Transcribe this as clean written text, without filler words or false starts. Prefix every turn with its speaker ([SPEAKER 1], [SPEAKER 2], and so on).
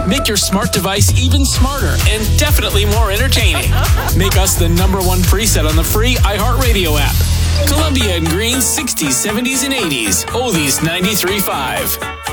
[SPEAKER 1] Make your smart device even smarter and definitely more entertaining. Make us the #1 preset on the free iHeartRadio app. Columbia and Green's 60s, 70s, and 80s. Oldies 93.5.